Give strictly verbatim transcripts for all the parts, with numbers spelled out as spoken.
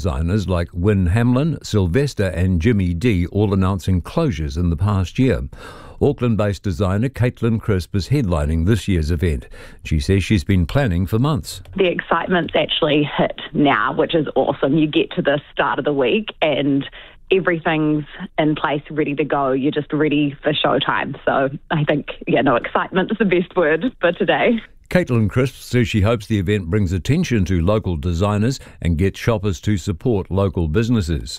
designers like Wynne Hamlin, Sylvester and Jimmy D all announcing closures in the past year. Auckland-based designer Caitlin Crisp is headlining this year's event. She says she's been planning for months. The excitement's actually hit now, which is awesome. You get to the start of the week and everything's in place, ready to go. You're just ready for showtime. So I think, yeah, no, excitement is the best word for today. Caitlin Crisp says she hopes the event brings attention to local designers and gets shoppers to support local businesses.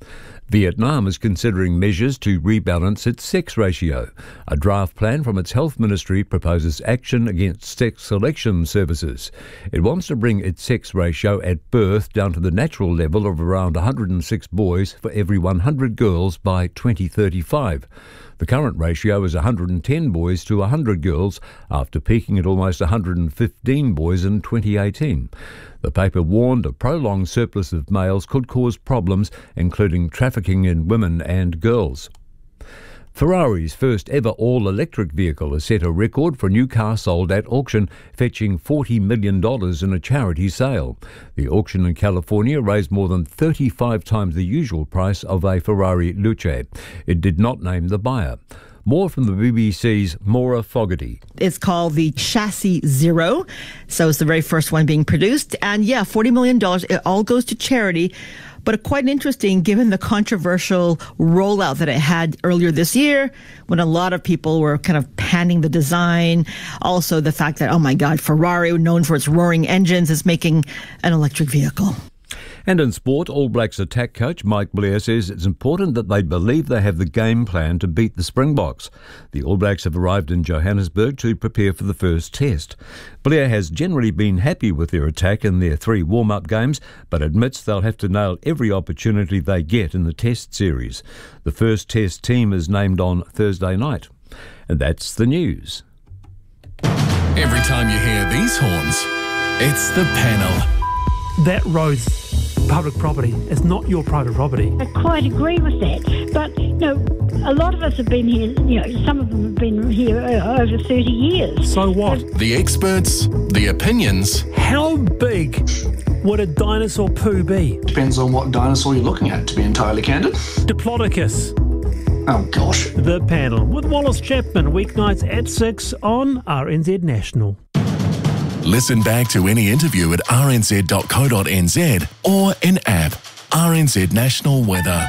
Vietnam is considering measures to rebalance its sex ratio. A draft plan from its health ministry proposes action against sex selection services. It wants to bring its sex ratio at birth down to the natural level of around one hundred six boys for every one hundred girls by twenty thirty-five. The current ratio is one hundred ten boys to one hundred girls, after peaking at almost one hundred fifteen boys in twenty eighteen. The paper warned a prolonged surplus of males could cause problems, including trafficking in women and girls. Ferrari's first ever all-electric vehicle has set a record for a new car sold at auction, fetching forty million dollars in a charity sale. The auction in California raised more than thirty-five times the usual price of a Ferrari Luce. It did not name the buyer. More from the B B C's Maura Fogarty. It's called the Chassis Zero, so it's the very first one being produced. And yeah, forty million dollars, it all goes to charity. But quite interesting given the controversial rollout that it had earlier this year, when a lot of people were kind of panning the design. Also the fact that, oh my God, Ferrari, known for its roaring engines, is making an electric vehicle. And in sport, All Blacks attack coach Mike Blair says it's important that they believe they have the game plan to beat the Springboks. The All Blacks have arrived in Johannesburg to prepare for the first test. Blair has generally been happy with their attack in their three warm-up games, but admits they'll have to nail every opportunity they get in the test series. The first test team is named on Thursday night. And that's the news. Every time you hear these horns, it's the panel. That road's public property. It's not your private property. I quite agree with that. But, you know, a lot of us have been here, you know, some of them have been here over thirty years. So what? The experts, the opinions. How big would a dinosaur poo be? Depends on what dinosaur you're looking at, to be entirely candid. Diplodocus. Oh, gosh. The Panel with Wallace Chapman, weeknights at six on R N Z National. Listen back to any interview at r n z dot co dot n z or in app R N Z National Weather.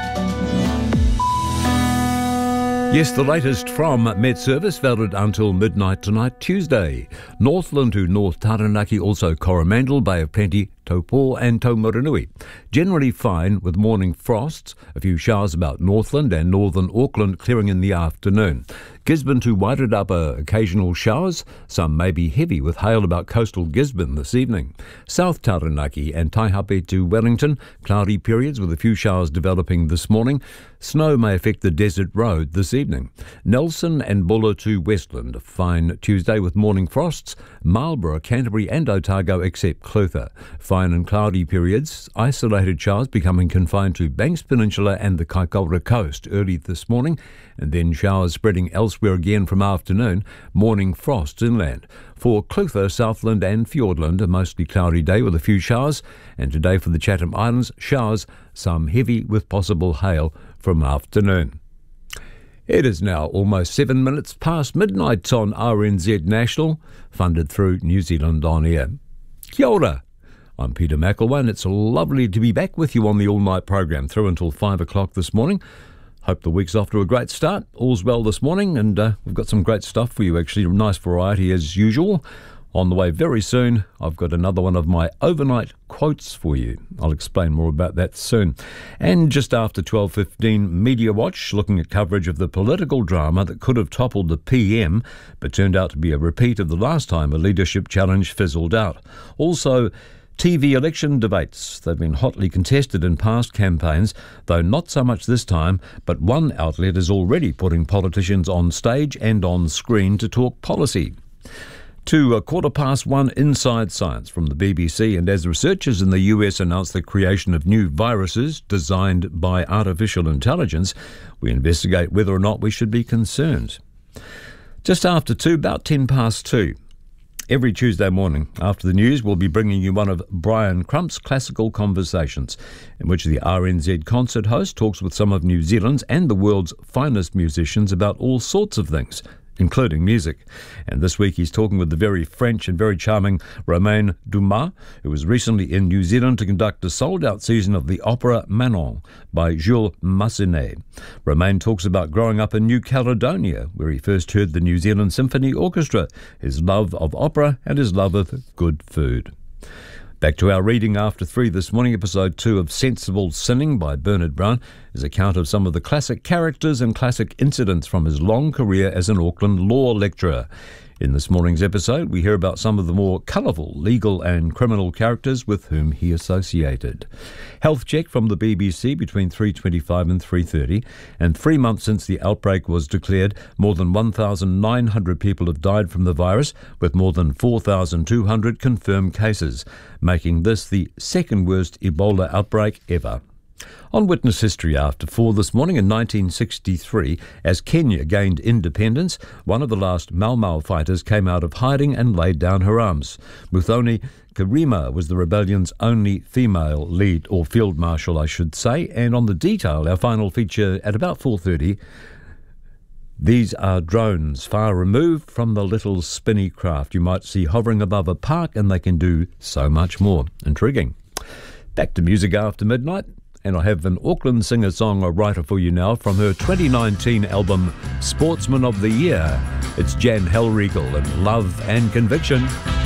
Yes, the latest from Met Service, valid until midnight tonight, Tuesday. Northland to North Taranaki, also Coromandel, Bay of Plenty, Taupo and Taumarunui. Generally fine with morning frosts, a few showers about Northland and northern Auckland clearing in the afternoon. Gisborne to Wairarapa, occasional showers, some may be heavy with hail about coastal Gisborne this evening. South Taranaki and Taihape to Wellington, cloudy periods with a few showers developing this morning. Snow may affect the desert road this evening. Nelson and Buller to Westland, a fine Tuesday with morning frosts. Marlborough, Canterbury and Otago except Clutha. Fine and cloudy periods, isolated showers becoming confined to Banks Peninsula and the Kaikoura coast early this morning, and then showers spreading elsewhere again from afternoon. Morning frosts inland. For Clutha, Southland and Fiordland, a mostly cloudy day with a few showers, and today for the Chatham Islands, showers, some heavy with possible hail from afternoon. It is now almost seven minutes past midnight on R N Z National, funded through New Zealand On Air. Kia ora. I'm Peter McElwain. It's lovely to be back with you on the all-night program through until five o'clock this morning. Hope the week's off to a great start. All's well this morning, and uh, we've got some great stuff for you, actually. A nice variety as usual. On the way very soon, I've got another one of my overnight quotes for you. I'll explain more about that soon. And just after twelve fifteen, Media Watch, looking at coverage of the political drama that could have toppled the P M, but turned out to be a repeat of the last time a leadership challenge fizzled out. Also, T V election debates. They've been hotly contested in past campaigns, though not so much this time, but one outlet is already putting politicians on stage and on screen to talk policy. To a quarter past one, Inside Science from the B B C, and as researchers in the U S announce the creation of new viruses designed by artificial intelligence, we investigate whether or not we should be concerned. Just after two, about ten past two. Every Tuesday morning after the news, we'll be bringing you one of Brian Crump's classical conversations, in which the R N Z concert host talks with some of New Zealand's and the world's finest musicians about all sorts of things, including music. And this week he's talking with the very French and very charming Romain Dumas, who was recently in New Zealand to conduct a sold-out season of the opera Manon by Jules Massenet. Romain talks about growing up in New Caledonia, where he first heard the New Zealand Symphony Orchestra, his love of opera and his love of good food. Back to our reading after three this morning. Episode two of Sensible Sinning by Bernard Brown is an account of some of the classic characters and classic incidents from his long career as an Auckland law lecturer. In this morning's episode, we hear about some of the more colourful legal and criminal characters with whom he associated. Health check from the B B C between three twenty-five and three thirty, and three months since the outbreak was declared, more than one thousand nine hundred people have died from the virus, with more than four thousand two hundred confirmed cases, making this the second worst Ebola outbreak ever. On Witness History After Four this morning, in nineteen sixty-three, as Kenya gained independence, one of the last Mau Mau fighters came out of hiding and laid down her arms. Muthoni Karima was the rebellion's only female lead, or field marshal I should say, and on the detail, our final feature at about four thirty, these are drones far removed from the little spinny craft you might see hovering above a park, and they can do so much more. Intriguing. Back to music after midnight. And I have an Auckland singer-songwriter for you now from her twenty nineteen album Sportsman of the Year. It's Jan Hellriegel and Love and Conviction.